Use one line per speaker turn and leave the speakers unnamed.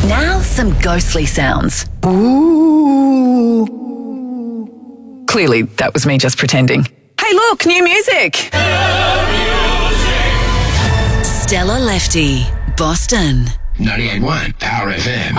Now, some ghostly sounds.
Ooh.
Clearly, that was me just pretending. Hey, look, new music! Stella Lefty, Boston.
98.1 Power FM.